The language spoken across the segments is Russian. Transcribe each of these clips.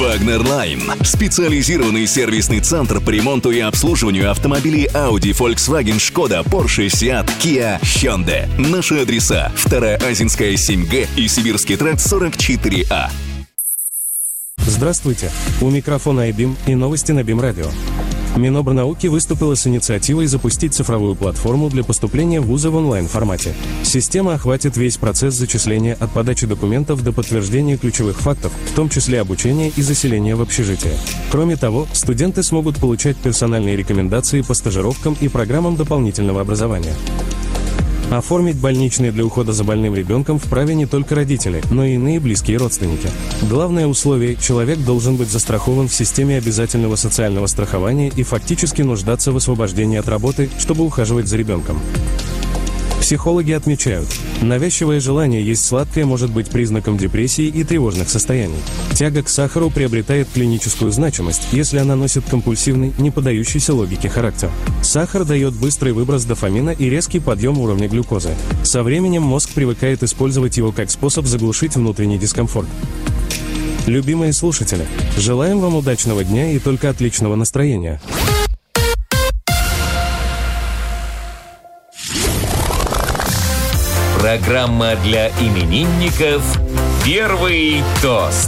Вагнерлайн – специализированный сервисный центр по ремонту и обслуживанию автомобилей Audi, Volkswagen, Skoda, Porsche, Seat, Kia, Hyundai. Наши адреса: 2-я Азинская 7Г и Сибирский тракт 44А. Здравствуйте! У микрофона iBeam и новости на BeamRadio. радио. Минобрнауки выступила с инициативой запустить цифровую платформу для поступления в вузы в онлайн-формате. Система охватит весь процесс зачисления от подачи документов до подтверждения ключевых фактов, в том числе обучения и заселения в общежитие. Кроме того, студенты смогут получать персональные рекомендации по стажировкам и программам дополнительного образования. Оформить больничный для ухода за больным ребенком вправе не только родители, но и иные близкие родственники. Главное условие – человек должен быть застрахован в системе обязательного социального страхования и фактически нуждаться в освобождении от работы, чтобы ухаживать за ребенком. Психологи отмечают, навязчивое желание есть сладкое может быть признаком депрессии и тревожных состояний. Тяга к сахару приобретает клиническую значимость, если она носит компульсивный, не поддающийся логике характер. Сахар дает быстрый выброс дофамина и резкий подъем уровня глюкозы. Со временем мозг привыкает использовать его как способ заглушить внутренний дискомфорт. Любимые слушатели, желаем вам удачного дня и только отличного настроения. Программа для именинников «Первый тост».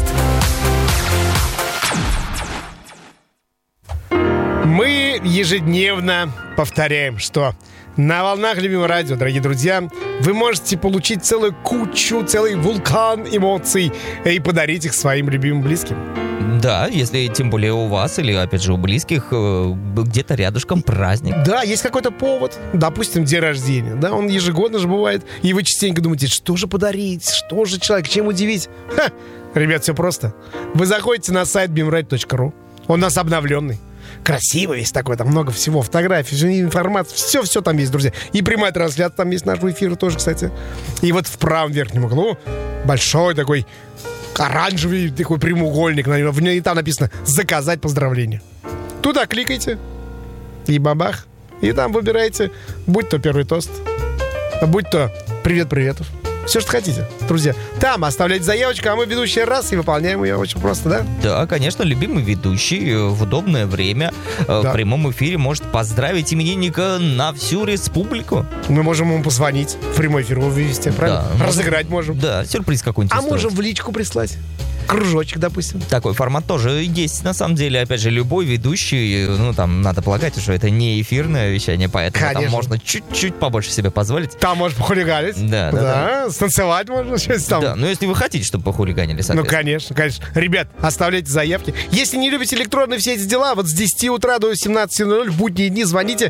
Мы ежедневно повторяем, что на волнах любимого радио, дорогие друзья, вы можете получить целую кучу, целый вулкан эмоций и подарить их своим любимым близким. Да, если тем более у вас или, опять же, у близких где-то рядышком праздник. Да, есть какой-то повод, допустим, день рождения, да, он ежегодно же бывает, и вы частенько думаете, что же подарить, что же человек, чем удивить? Ха! Ребят, все просто. Вы заходите на сайт beamradio.ru, он у нас обновленный. Красивый весь такой, там много всего, фотографий, информации, все там есть, друзья. И прямая трансляция там есть нашего эфира тоже, кстати. И вот в правом верхнем углу большой такой оранжевый такой прямоугольник, и там написано «Заказать поздравления». Туда кликайте, и бабах, и там выбираете, будь то первый тост, будь то привет-приветов. Все, что хотите, друзья. Там оставляйте заявочку, а мы ведущие раз и выполняем ее очень просто, да? Да, конечно, любимый ведущий в удобное время в прямом эфире может поздравить именинника на всю республику. Мы можем ему позвонить, в прямой эфир его вывести, правильно? Да, разыграть можем. Да, сюрприз какой-нибудь устроить. Можем в личку прислать. Кружочек, допустим. Такой формат тоже есть, на самом деле. Опять же, любой ведущий, там надо полагать, что это не эфирное вещание, поэтому конечно. Там можно чуть-чуть побольше себе позволить. Там можно похулиганить. Да. Станцевать можно. Там. Да, но если вы хотите, чтобы похулиганили, соответственно. Конечно. Ребят, оставляйте заявки. Если не любите электронные все эти дела, вот с 10 утра до 17:00 в будние дни звоните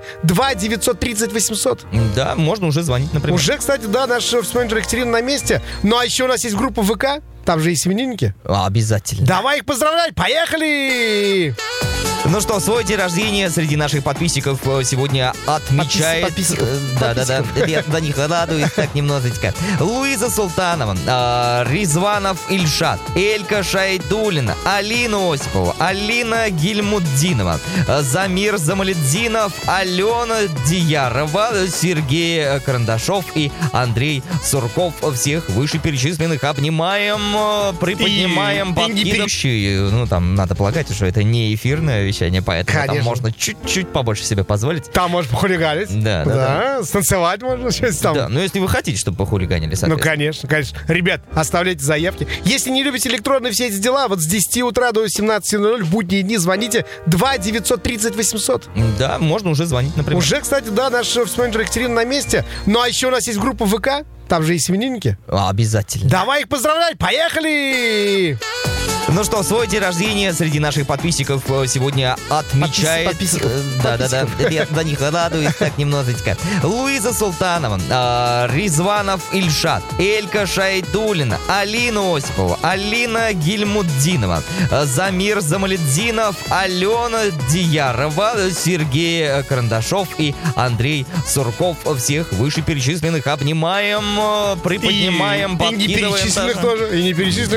2-930-800. Да, можно уже звонить, например. Уже, кстати, да, наш офис-менеджер Екатерина на месте. Ну, а еще у нас есть группа ВК. Там же есть именинники. Обязательно. Давай их поздравлять, поехали! Ну что, свой день рождения среди наших подписчиков сегодня отмечает... Да-да-да, я до них радуюсь так немножечко. Луиза Султанова, Ризванов Ильшат, Элька Шайдулина, Алина Осипова, Алина Гильмуддинова, Замир Замалетдинов, Алена Диярова, Сергей Карандашов и Андрей Сурков. Всех вышеперечисленных обнимаем, приподнимаем, подкидываем. Там надо полагать, что это не эфирное вещание, поэтому конечно. Там можно чуть-чуть побольше себе позволить. Там можно похулиганить. Да. Станцевать можно. Там. Да, но если вы хотите, чтобы похулиганили, Ну, конечно. Ребят, оставляйте заявки. Если не любите электронные все эти дела, вот с 10 утра до 17:00 в будние дни звоните 2-930-800. Да, можно уже звонить, например. Уже, кстати, да, наш офис-менеджер Екатерина на месте. Ну, а еще у нас есть группа ВК. Там же есть именинники. Обязательно. Давай их поздравлять, поехали! Ну что, свой день рождения среди наших подписчиков сегодня отмечает... Да-да-да, я до них радуюсь так немножечко. Луиза Султанова, Ризванов Ильшат, Элька Шайдулина, Алина Осипова, Алина Гильмуддинова, Замир Замалетдинов, Алена Диярова, Сергей Карандашов и Андрей Сурков. Всех вышеперечисленных обнимаем, приподнимаем, подкидываем. И не перечисленных тоже, и не перечисленных.